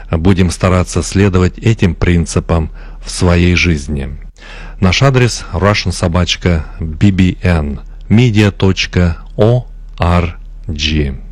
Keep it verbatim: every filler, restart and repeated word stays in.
будем стараться следовать этим принципам в своей жизни. Наш адрес russian собачка би би эн media точка орг.